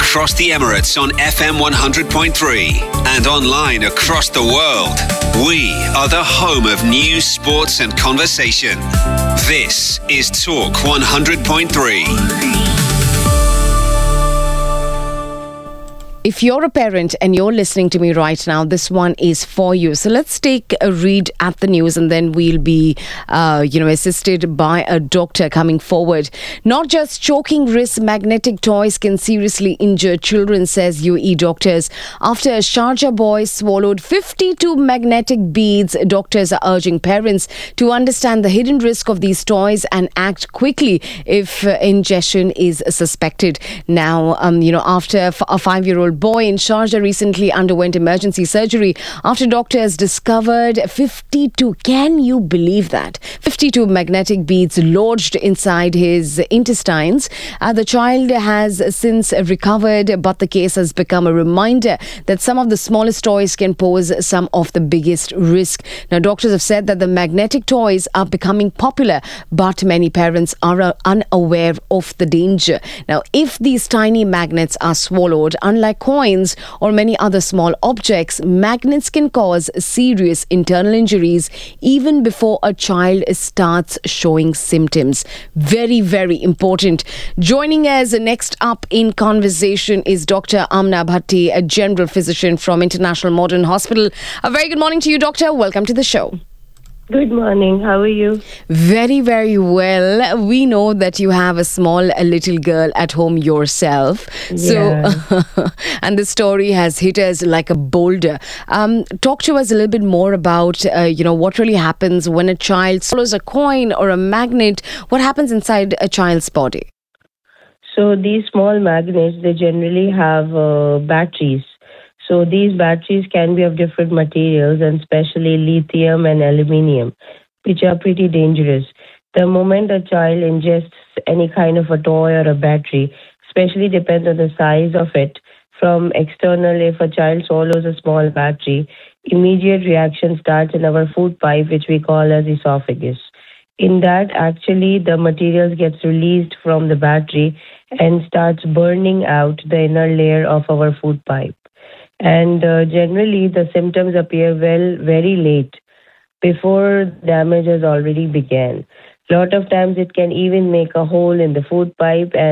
across the Emirates on FM 100.3 and online across the world. We are the home of news, sports and conversation. This is Talk 100.3. If you're a parent and you're listening to me right now, this one is for you. So let's take a read at the news and then we'll be, assisted by a doctor coming forward. Not just choking risks, magnetic toys can seriously injure children, says UAE doctors. After a Sharjah boy swallowed 52 magnetic beads, doctors are urging parents to understand the hidden risk of these toys and act quickly if ingestion is suspected. Now, after a 5-year-old boy in Sharjah recently underwent emergency surgery after doctors discovered 52, can you believe that? 52 magnetic beads lodged inside his intestines. The child has since recovered, but the case has become a reminder that some of the smallest toys can pose some of the biggest risk. Now, doctors have said that the magnetic toys are becoming popular, but many parents are unaware of the danger. Now, if these tiny magnets are swallowed, unlike coins or many other small objects, magnets can cause serious internal injuries even before a child starts showing symptoms. Very, very important. Joining us next up in conversation is Dr. Amna Bhatti, a general physician from International Modern Hospital. A very good morning to you, doctor. Welcome to the show. Good morning. How are you? Very, very well. We know that you have a little girl at home yourself. Yeah. So, and the story has hit us like a boulder. Talk to us a little bit more about, what really happens when a child swallows a coin or a magnet. What happens inside a child's body? So these small magnets, they generally have batteries. So these batteries can be of different materials, and especially lithium and aluminium, which are pretty dangerous. The moment a child ingests any kind of a toy or a battery, especially depends on the size of it. From external, if a child swallows a small battery, immediate reaction starts in our food pipe, which we call as esophagus. In that, actually, the materials gets released from the battery and starts burning out the inner layer of our food pipe. And generally, the symptoms appear very late, before damage has already begun. A lot of times, it can even make a hole in the food pipe, and